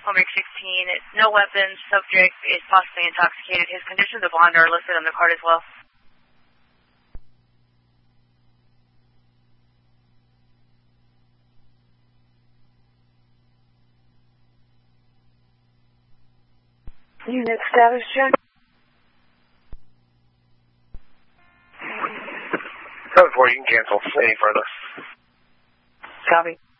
Homework 16. No weapons. Subject is possibly intoxicated. His conditions of bond are listed on the card as well. Unit status check. 7-4, you can cancel any further. Copy.